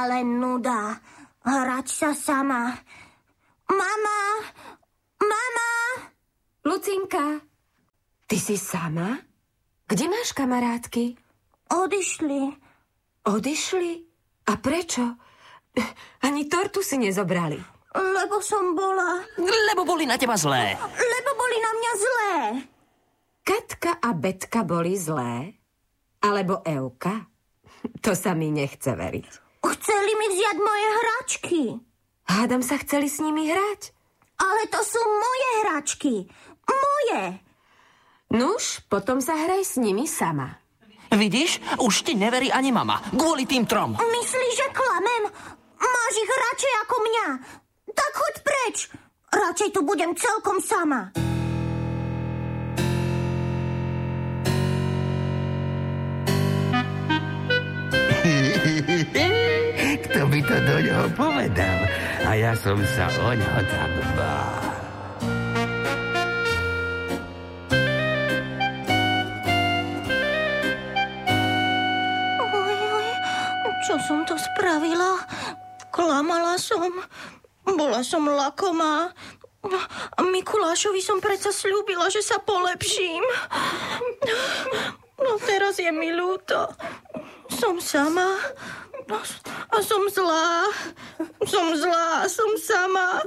Ale nuda. Hrať sa sama. Mama! Mama! Lucinka, ty si sama? Kde máš kamarátky? Odišli. Odišli? A prečo? Ani tortu si nezobrali. Lebo som bola... Lebo boli na teba zlé. Lebo boli na mňa zlé. Katka a Betka boli zlé? Alebo Euka? To sa mi nechce veriť. Chceli mi vziať moje hračky. Hádam sa chceli s nimi hrať. Ale to sú moje hračky. Moje. Nuž, potom sa hraj s nimi sama. Vidíš, už ti neverí ani mama. Kvôli tým trom. Myslíš, že klamem? Máš ich radšej ako mňa. Tak choď preč. Radšej tu budem celkom sama. Kto by to do ňoho povedal? A ja som sa o ňo tak bál. Čo som to spravila? Klamala som. Bola som lakomá. A Mikulášovi som predsa sľúbila, že sa polepším. No teraz je mi ľúto. Som sama. A som zlá. Som sama.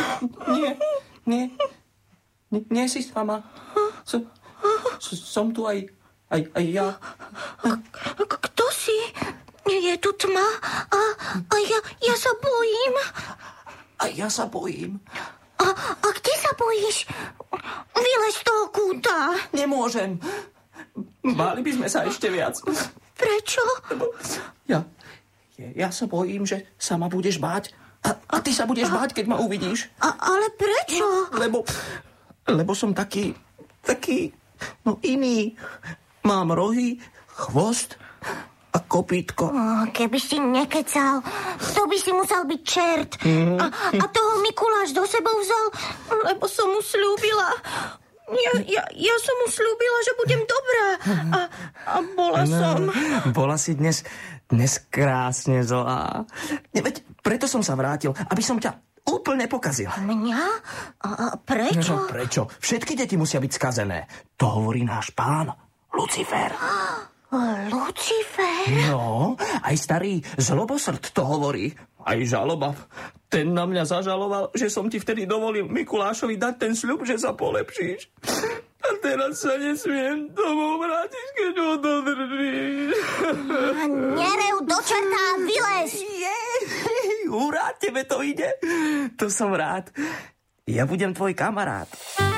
Nie si sama. Som tu aj ja. Kto si? Je tu tma a ja sa bojím. A ja sa bojím. A kde sa bojíš? Vylez z toho kúta. Nemôžem. Báli by sme sa ešte viac. Prečo? Lebo ja sa bojím, že sa ma budeš báť. A ty sa budeš báť, keď ma uvidíš. Ale prečo? Lebo som taký, iný. Mám rohy, chvost a kopýtko. Keby si nekecal, to by si musel byť čert. A toho Mikuláš do sebou vzal, lebo som mu sľúbila. Ja som mu sľúbila, že budem dobrá. A bola som. Bola si dnes krásne zlá. Veď preto som sa vrátil, aby som ťa úplne pokazil. Mňa? A prečo? No, prečo? Všetky deti musia byť skazené. To hovorí náš pán Lucifer. Lucifer? No, aj starý zlobosrd to hovorí. Aj žaloba. Ten na mňa zažaloval, že som ti vtedy dovolil Mikulášovi dať ten sľub, že sa polepšíš. A teraz sa nesmiem domov vrátiť, keď ho dodržíš. Nerev do čerta, vylez! Hurá, tebe to ide. To som rád. Ja budem tvoj kamarát.